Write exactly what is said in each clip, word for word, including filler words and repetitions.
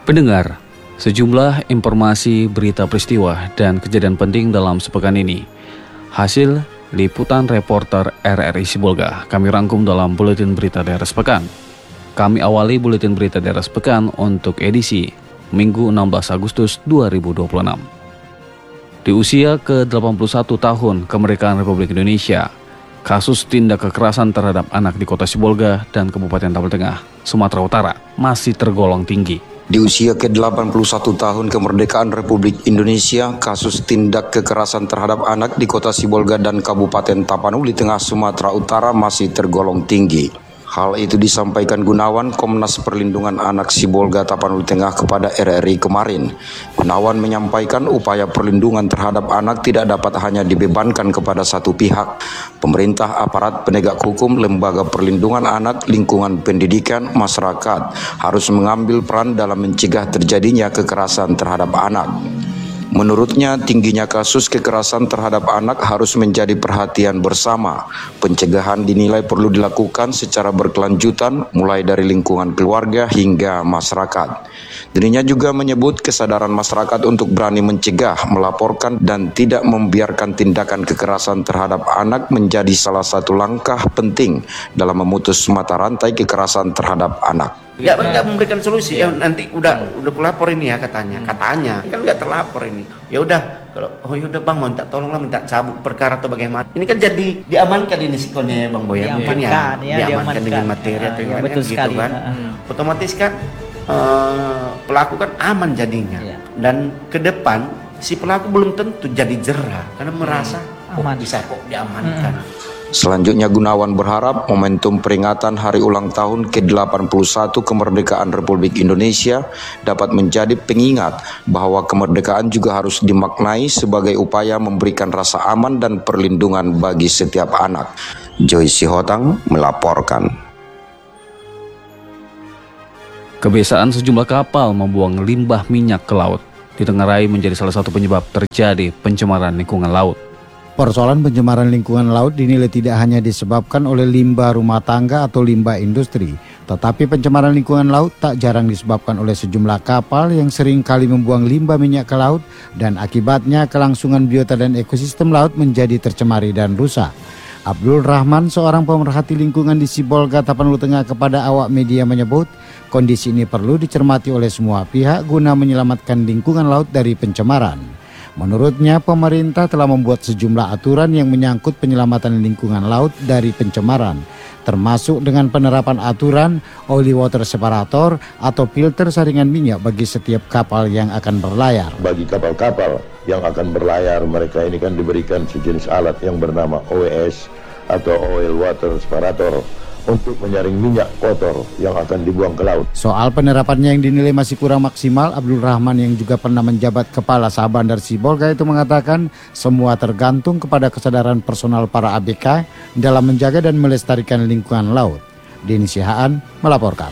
Pendengar, sejumlah informasi, berita peristiwa, dan kejadian penting dalam sepekan ini. Hasil liputan reporter R R I Sibolga kami rangkum dalam Buletin Berita Daerah Sepekan. Kami awali Buletin Berita Daerah Sepekan untuk edisi Minggu enam belas Agustus dua ribu dua puluh enam. Di usia ke delapan puluh satu tahun kemerdekaan Republik Indonesia, kasus tindak kekerasan terhadap anak di Kota Sibolga dan Kabupaten Tapal Tengah, Sumatera Utara masih tergolong tinggi. Di usia ke delapan puluh satu tahun kemerdekaan Republik Indonesia, kasus tindak kekerasan terhadap anak di Kota Sibolga dan Kabupaten Tapanuli Tengah, Sumatera Utara masih tergolong tinggi. Hal itu disampaikan Gunawan, Komnas Perlindungan Anak Sibolga Tapanuli Tengah kepada R R I kemarin. Gunawan menyampaikan upaya perlindungan terhadap anak tidak dapat hanya dibebankan kepada satu pihak. Pemerintah, aparat penegak hukum, lembaga perlindungan anak, lingkungan pendidikan, masyarakat harus mengambil peran dalam mencegah terjadinya kekerasan terhadap anak. Menurutnya, tingginya kasus kekerasan terhadap anak harus menjadi perhatian bersama. Pencegahan dinilai perlu dilakukan secara berkelanjutan, mulai dari lingkungan keluarga hingga masyarakat. Dirinya juga menyebut kesadaran masyarakat untuk berani mencegah, melaporkan, dan tidak membiarkan tindakan kekerasan terhadap anak menjadi salah satu langkah penting dalam memutus mata rantai kekerasan terhadap anak. Ya, nggak memberikan solusi. Ya nanti udah udah pelapor ini ya katanya, katanya kan nggak terlapor ini. Ya udah, kalau oh yaudah bang, mau minta tolonglah, minta cabut perkara atau bagaimana. Ini kan jadi diamankan ini sikonnya ya bang Boy. Mungkin ya, ya diamankan, diamankan dengan materi atau ya, gimana betul kan, sekali. gitu kan. Hmm. Otomatis kan uh, pelaku kan aman jadinya. Ya. Dan ke depan si pelaku belum tentu jadi jerah karena merasa oh, bisa kok diamankan. Hmm. Selanjutnya, Gunawan berharap momentum peringatan Hari Ulang Tahun ke delapan puluh satu kemerdekaan Republik Indonesia dapat menjadi pengingat bahwa kemerdekaan juga harus dimaknai sebagai upaya memberikan rasa aman dan perlindungan bagi setiap anak. Joy Sihotang melaporkan. Kebiasaan sejumlah kapal membuang limbah minyak ke laut ditengarai menjadi salah satu penyebab terjadi pencemaran lingkungan laut. Persoalan pencemaran lingkungan laut dinilai tidak hanya disebabkan oleh limbah rumah tangga atau limbah industri, tetapi pencemaran lingkungan laut tak jarang disebabkan oleh sejumlah kapal yang sering kali membuang limbah minyak ke laut dan akibatnya kelangsungan biota dan ekosistem laut menjadi tercemari dan rusak. Abdul Rahman, seorang pemerhati lingkungan di Sibolga Tapanuli Tengah, kepada awak media menyebut kondisi ini perlu dicermati oleh semua pihak guna menyelamatkan lingkungan laut dari pencemaran. Menurutnya, pemerintah telah membuat sejumlah aturan yang menyangkut penyelamatan lingkungan laut dari pencemaran, termasuk dengan penerapan aturan oily water separator atau filter saringan minyak bagi setiap kapal yang akan berlayar. Bagi kapal-kapal yang akan berlayar, mereka ini kan diberikan sejenis alat yang bernama O W S atau oil water separator untuk menyaring minyak kotor yang akan dibuang ke laut. Soal penerapannya yang dinilai masih kurang maksimal, Abdul Rahman yang juga pernah menjabat Kepala Sabandar Sibolga itu mengatakan semua tergantung kepada kesadaran personal para A B K dalam menjaga dan melestarikan lingkungan laut. Deni Sihaan melaporkan.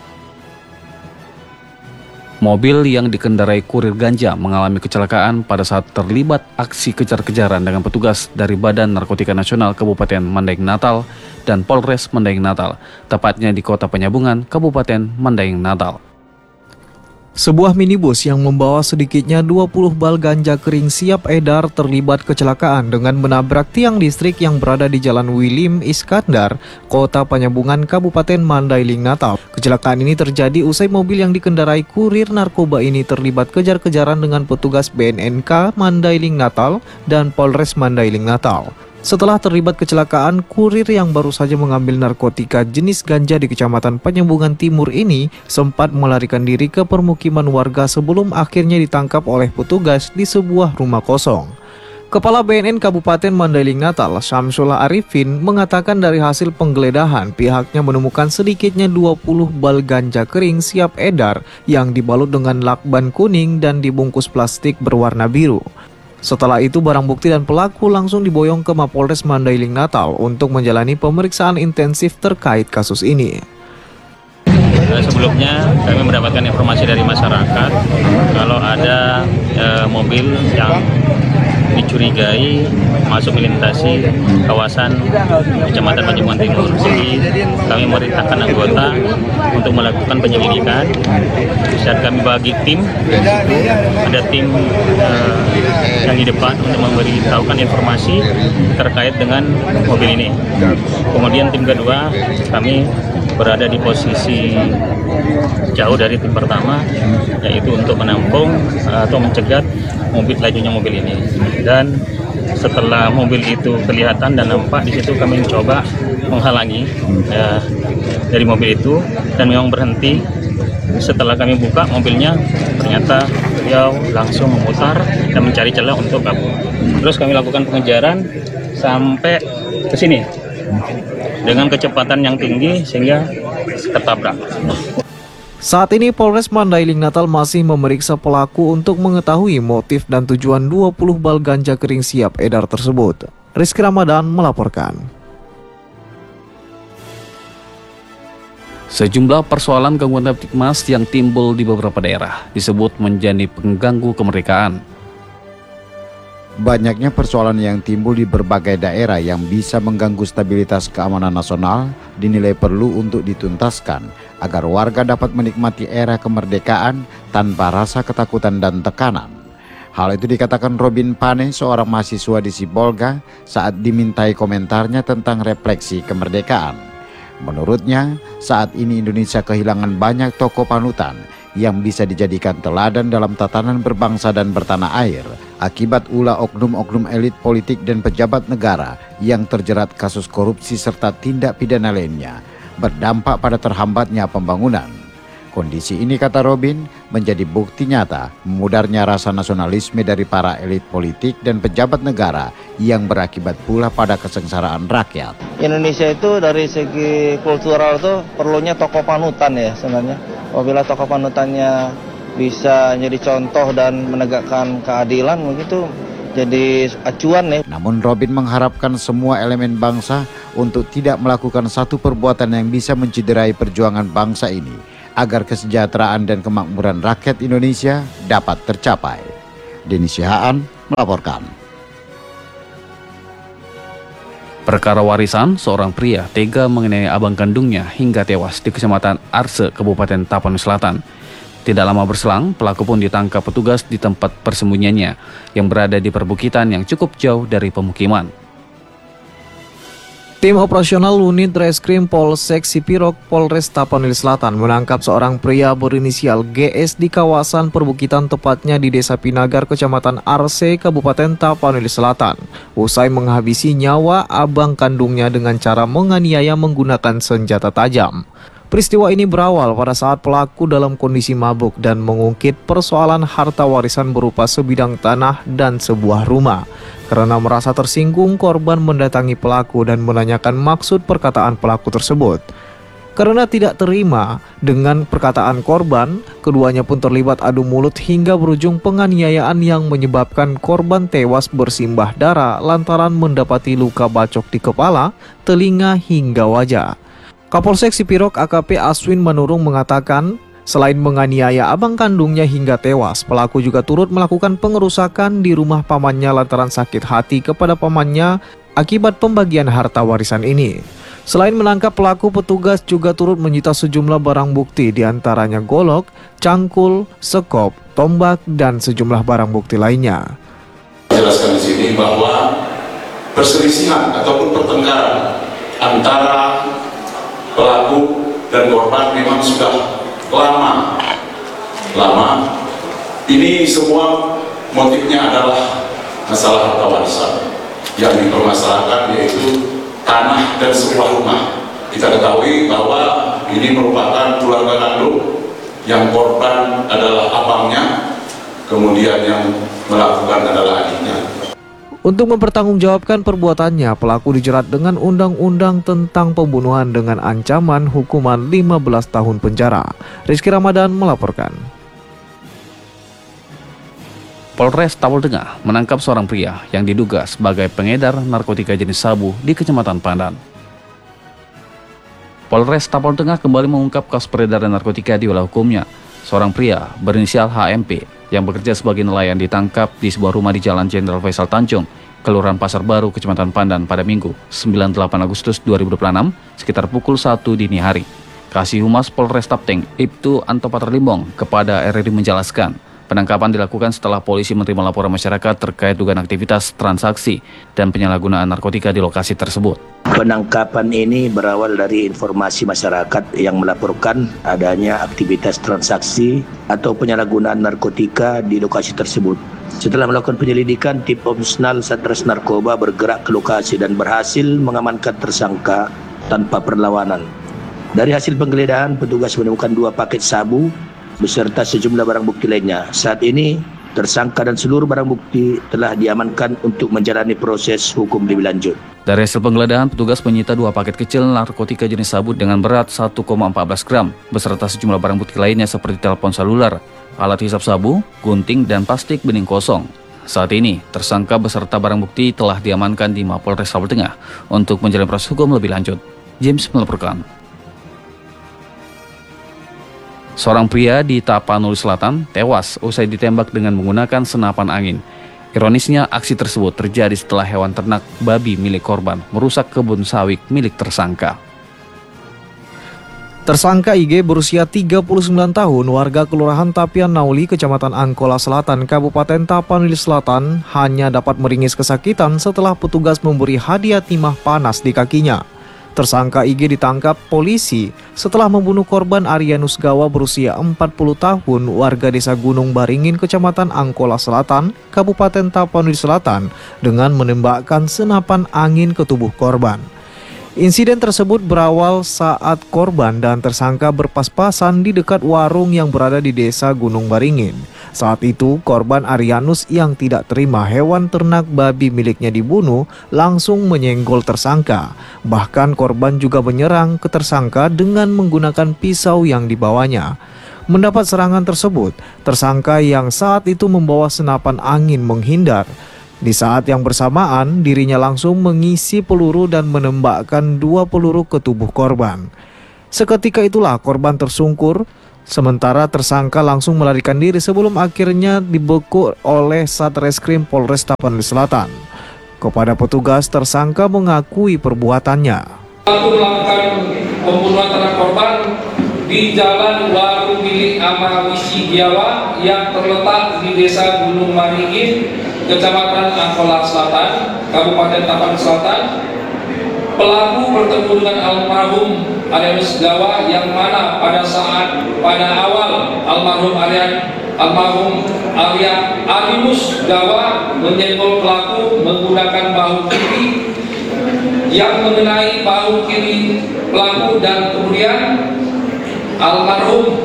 Mobil yang dikendarai kurir ganja mengalami kecelakaan pada saat terlibat aksi kejar-kejaran dengan petugas dari Badan Narkotika Nasional Kabupaten Mandaing Natal dan Polres Mandaing Natal, tepatnya di Kota Penyambungan, Kabupaten Mandaing Natal. Sebuah minibus yang membawa sedikitnya dua puluh bal ganja kering siap edar terlibat kecelakaan dengan menabrak tiang listrik yang berada di Jalan Wilim Iskandar, Kota Penyambungan, Kabupaten Mandailing Natal. Kecelakaan ini terjadi usai mobil yang dikendarai kurir narkoba ini terlibat kejar-kejaran dengan petugas B N N K Mandailing Natal dan Polres Mandailing Natal. Setelah terlibat kecelakaan, kurir yang baru saja mengambil narkotika jenis ganja di Kecamatan Penyambungan Timur ini sempat melarikan diri ke permukiman warga sebelum akhirnya ditangkap oleh petugas di sebuah rumah kosong. Kepala B N N Kabupaten Mandailing Natal, Syamsullah Arifin, mengatakan dari hasil penggeledahan pihaknya menemukan sedikitnya dua puluh bal ganja kering siap edar yang dibalut dengan lakban kuning dan dibungkus plastik berwarna biru. Setelah itu barang bukti dan pelaku langsung diboyong ke Mapolres Mandailing Natal untuk menjalani pemeriksaan intensif terkait kasus ini. Sebelumnya kami mendapatkan informasi dari masyarakat kalau ada e, mobil yang dicurigai masuk melintasi kawasan Kecamatan Panjungan Timur. Jadi kami memerintahkan anggota untuk melakukan penyelidikan. Saat kami bagi tim, ada tim uh, yang di depan untuk memberitahukan informasi terkait dengan mobil ini. Kemudian tim kedua, kami berada di posisi jauh dari tim pertama, yaitu untuk menampung atau mencegat mobil lajunya mobil ini. Dan setelah mobil itu kelihatan dan nampak, di situ kami mencoba menghalangi ya, dari mobil itu, dan memang berhenti. Setelah kami buka mobilnya, ternyata beliau langsung memutar dan mencari celah untuk kabur. Terus kami lakukan pengejaran sampai ke sini dengan kecepatan yang tinggi sehingga tertabrak. Saat ini Polres Mandailing Natal masih memeriksa pelaku untuk mengetahui motif dan tujuan dua puluh bal ganja kering siap edar tersebut. Rizky Ramadan melaporkan. Sejumlah persoalan gangguan Kamtibmas yang timbul di beberapa daerah disebut menjadi pengganggu kemerdekaan. Banyaknya persoalan yang timbul di berbagai daerah yang bisa mengganggu stabilitas keamanan nasional dinilai perlu untuk dituntaskan agar warga dapat menikmati era kemerdekaan tanpa rasa ketakutan dan tekanan. Hal itu dikatakan Robin Pane, seorang mahasiswa di Sibolga, saat dimintai komentarnya tentang refleksi kemerdekaan. Menurutnya, saat ini Indonesia kehilangan banyak tokoh panutan yang bisa dijadikan teladan dalam tatanan berbangsa dan bertanah air akibat ulah oknum-oknum elit politik dan pejabat negara yang terjerat kasus korupsi serta tindak pidana lainnya, berdampak pada terhambatnya pembangunan. Kondisi ini, kata Robin, menjadi bukti nyata memudarnya rasa nasionalisme dari para elit politik dan pejabat negara yang berakibat pula pada kesengsaraan rakyat. Indonesia itu dari segi kultural tuh perlunya tokoh panutan ya sebenarnya. Apabila tokoh panutannya bisa jadi contoh dan menegakkan keadilan, begitu jadi acuan ya. Namun Robin mengharapkan semua elemen bangsa untuk tidak melakukan satu perbuatan yang bisa menciderai perjuangan bangsa ini agar kesejahteraan dan kemakmuran rakyat Indonesia dapat tercapai. Denny Sihaan melaporkan. Perkara warisan, seorang pria tega mengenai abang kandungnya hingga tewas di Kecamatan Arse, Kabupaten Tapanuli Selatan. Tidak lama berselang, pelaku pun ditangkap petugas di tempat persembunyiannya yang berada di perbukitan yang cukup jauh dari pemukiman. Tim operasional unit Reskrim Polsek Sipirok Polres Tapanuli Selatan menangkap seorang pria berinisial G S di kawasan perbukitan, tepatnya di Desa Pinagar, Kecamatan Arse, Kabupaten Tapanuli Selatan, usai menghabisi nyawa abang kandungnya dengan cara menganiaya menggunakan senjata tajam. Peristiwa ini berawal pada saat pelaku dalam kondisi mabuk dan mengungkit persoalan harta warisan berupa sebidang tanah dan sebuah rumah. Karena merasa tersinggung, korban mendatangi pelaku dan menanyakan maksud perkataan pelaku tersebut. Karena tidak terima dengan perkataan korban, keduanya pun terlibat adu mulut hingga berujung penganiayaan yang menyebabkan korban tewas bersimbah darah lantaran mendapati luka bacok di kepala, telinga hingga wajah. Kapolsek Sipirok A K P Aswin Manurung mengatakan, selain menganiaya abang kandungnya hingga tewas, pelaku juga turut melakukan pengerusakan di rumah pamannya lantaran sakit hati kepada pamannya akibat pembagian harta warisan ini. Selain menangkap pelaku, petugas juga turut menyita sejumlah barang bukti, diantaranya golok, cangkul, sekop, tombak, dan sejumlah barang bukti lainnya. Jelaskan di sini bahwa perselisihan ataupun pertengkaran antara pelaku dan korban memang sudah lama lama ini semua motifnya adalah masalah harta warisan yang dipermasalahkan, yaitu tanah dan sebuah rumah. Kita ketahui bahwa ini merupakan keluarga kandung, yang korban adalah abangnya, kemudian yang melakukan adalah adiknya. Untuk mempertanggungjawabkan perbuatannya, pelaku dijerat dengan undang-undang tentang pembunuhan dengan ancaman hukuman lima belas tahun penjara. Rizky Ramadan melaporkan. Polres Tapal Tengah menangkap seorang pria yang diduga sebagai pengedar narkotika jenis sabu di Kecamatan Pandan. Polres Tapal Tengah kembali mengungkap kasus peredaran narkotika di wilayah hukumnya. Seorang pria berinisial H M P yang bekerja sebagai nelayan ditangkap di sebuah rumah di Jalan Jenderal Faisal Tanjung, Kelurahan Pasar Baru, Kecamatan Pandan pada Minggu, sembilan puluh delapan Agustus dua ribu dua puluh enam, sekitar pukul satu dini hari. Kasih Humas Polres Tapteng, Ibtu Antopater Limbong, kepada R R I menjelaskan, penangkapan dilakukan setelah polisi menerima laporan masyarakat terkait dugaan aktivitas transaksi dan penyalahgunaan narkotika di lokasi tersebut. Penangkapan ini berawal dari informasi masyarakat yang melaporkan adanya aktivitas transaksi atau penyalahgunaan narkotika di lokasi tersebut. Setelah melakukan penyelidikan, tim Opsnal Satres Narkoba bergerak ke lokasi dan berhasil mengamankan tersangka tanpa perlawanan. Dari hasil penggeledahan, petugas menemukan dua paket sabu beserta sejumlah barang bukti lainnya. Saat ini, tersangka dan seluruh barang bukti telah diamankan untuk menjalani proses hukum lebih lanjut. Dari hasil penggeledahan, petugas menyita dua paket kecil narkotika jenis sabu dengan berat satu koma empat belas gram, beserta sejumlah barang bukti lainnya seperti telepon seluler, alat hisap sabu, gunting, dan plastik bening kosong. Saat ini, tersangka beserta barang bukti telah diamankan di Mapolres Sabul Tengah untuk menjalani proses hukum lebih lanjut. James melaporkan. Seorang pria di Tapanuli Selatan tewas usai ditembak dengan menggunakan senapan angin. Ironisnya, aksi tersebut terjadi setelah hewan ternak babi milik korban merusak kebun sawit milik tersangka. Tersangka I G berusia tiga puluh sembilan tahun, warga Kelurahan Tapian Nauli, Kecamatan Angkola Selatan, Kabupaten Tapanuli Selatan, hanya dapat meringis kesakitan setelah petugas memberi hadiah timah panas di kakinya. Tersangka I G ditangkap polisi setelah membunuh korban Arianus Gawa berusia empat puluh tahun, warga desa Gunung Baringin, Kecamatan Angkola Selatan, Kabupaten Tapanuli Selatan, dengan menembakkan senapan angin ke tubuh korban. Insiden tersebut berawal saat korban dan tersangka berpas-pasan di dekat warung yang berada di desa Gunung Baringin. Saat itu, korban Arianus yang tidak terima hewan ternak babi miliknya dibunuh langsung menyenggol tersangka. Bahkan korban juga menyerang ke tersangka dengan menggunakan pisau yang dibawanya. Mendapat serangan tersebut, tersangka yang saat itu membawa senapan angin menghindar. Di saat yang bersamaan, dirinya langsung mengisi peluru dan menembakkan dua peluru ke tubuh korban. Seketika itulah korban tersungkur, sementara tersangka langsung melarikan diri sebelum akhirnya dibekuk oleh Satreskrim Polres Tapanuli Selatan. Kepada petugas, tersangka mengakui perbuatannya. Pelaku melakukan pembunuhan terhadap korban di Jalan Warung milik Ama Wisi Giawa yang terletak di Desa Gunung Baringin, Kecamatan Angkola Selatan, Kabupaten Tapanuli Selatan. Pelaku bertemu dengan almarhum Arianus Gawa yang mana pada saat pada awal almarhum Arian almarhum Arya Arianus Gawa menyenggol pelaku menggunakan bahu kiri yang mengenai bahu kiri pelaku, dan kemudian almarhum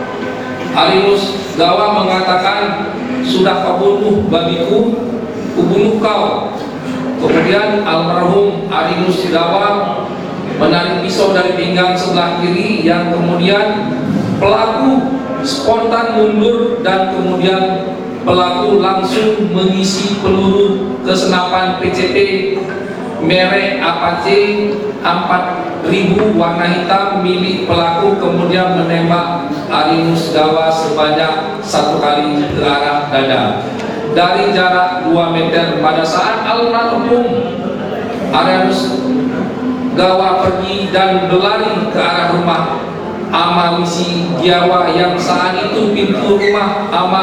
Arianus Gawa mengatakan, "Sudah kau bunuh babiku, kubunuh kau." Kemudian almarhum Arianus Gawa menarik pisau dari pinggang sebelah kiri, yang kemudian pelaku spontan mundur dan kemudian pelaku langsung mengisi peluru ke senapan P C P merek Apache empat ribu warna hitam milik pelaku, kemudian menembak Arianus Gawa sebanyak satu kali ke arah dada dari jarak dua meter. Pada saat almarhum Arianus Gawa pergi dan berlari ke arah rumah Ama Wisi Giawa yang saat itu pintu rumah Ama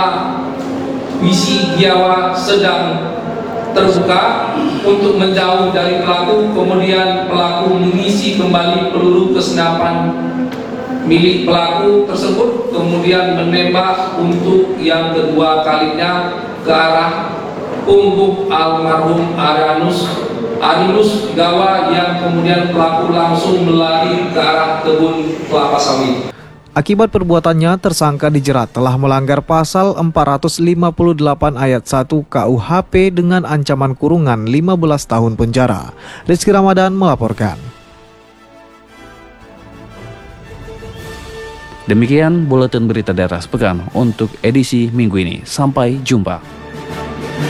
Wisi Giawa sedang terbuka untuk menjauh dari pelaku. Kemudian pelaku mengisi kembali peluru ke senapan milik pelaku tersebut, kemudian menembak untuk yang kedua kalinya ke arah punggung almarhum Arianus Arianus Gawa, yang kemudian pelaku langsung melari ke arah kebun kelapa sawit. Akibat perbuatannya, tersangka dijerat telah melanggar pasal empat ratus lima puluh delapan ayat satu K U H P dengan ancaman kurungan lima belas tahun penjara. Rizky Ramadan melaporkan. Demikian buletin berita daerah sepekan untuk edisi minggu ini. Sampai jumpa.